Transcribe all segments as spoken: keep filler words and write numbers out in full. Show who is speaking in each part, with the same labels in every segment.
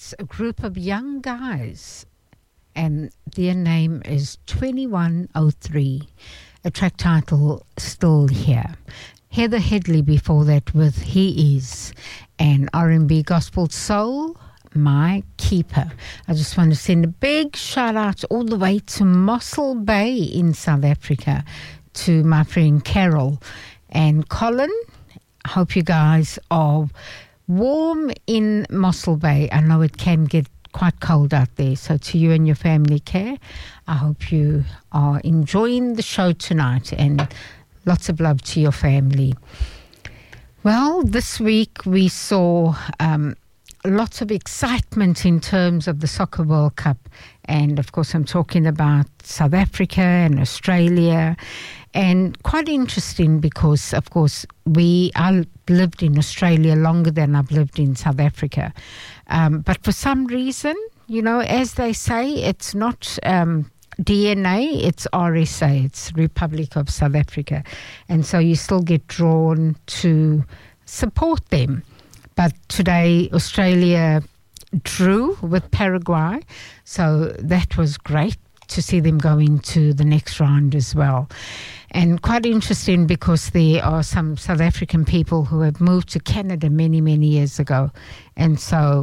Speaker 1: It's a group of young guys, and their name is twenty-one oh three. A track title, Still Here. Heather Headley before that with He Is, and R and B Gospel Soul, My Keeper. I just want to send a big shout out all the way to Mossel Bay in South Africa to my friend Carol and Colin. I hope you guys are warm in Mossel Bay. I know it can get quite cold out there, so to you and your family care, I hope you are enjoying the show tonight, and lots of love to your family. Well, this week we saw um, lots of excitement in terms of the Soccer World Cup, and of course I'm talking about South Africa and Australia, and quite interesting because of course we I lived in Australia longer than I've lived in South Africa, um, but for some reason, you know, as they say, it's not um, D N A, it's R S A, it's Republic of South Africa, and so you still get drawn to support them. But today Australia drew with Paraguay, so that was great to see them go into the next round as well. And quite interesting because there are some South African people who have moved to Canada many, many years ago. And so,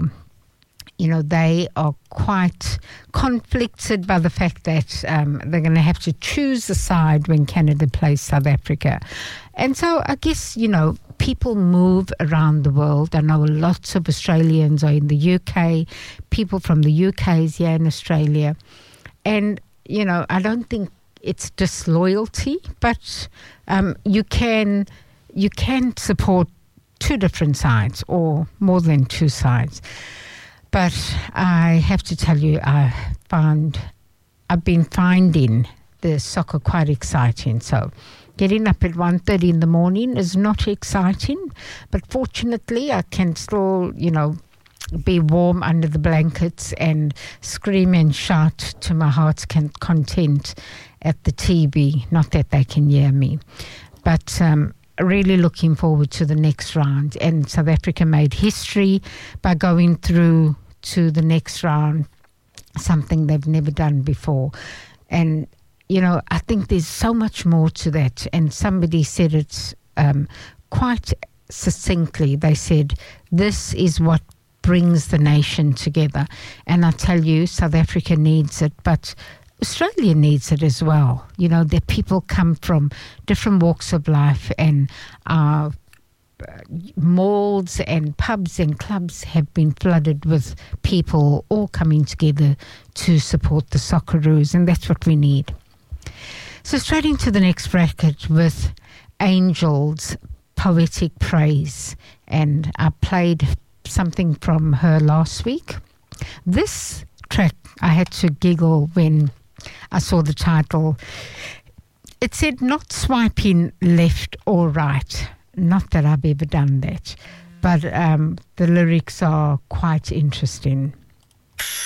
Speaker 1: you know, they are quite conflicted by the fact that um, they're going to have to choose a side when Canada plays South Africa. And so I guess, you know, people move around the world. I know lots of Australians are in the U K, people from the U K is here in Australia. And, you know, I don't think it's disloyalty, but um, you can you can support two different sides or more than two sides. But I have to tell you, I found I've been finding the soccer quite exciting. So getting up at one thirty in the morning is not exciting, but fortunately I can still, you know, be warm under the blankets and scream and shout to my heart's content at the T V. Not that they can hear me, but um, really looking forward to the next round. And South Africa made history by going through to the next round, something they've never done before. And, you know, I think there's so much more to that. And somebody said it um, quite succinctly. They said, this is what brings the nation together. And I tell you, South Africa needs it, but Australia needs it as well. You know, that people come from different walks of life, and our malls and pubs and clubs have been flooded with people all coming together to support the Socceroos, and that's what we need. So straight into the next bracket with Angel's Poetic Praise, and I played something from her last week. This track, I had to giggle when I saw the title. It said not swiping left or right. Not that I've ever done that, but um, the lyrics are quite interesting.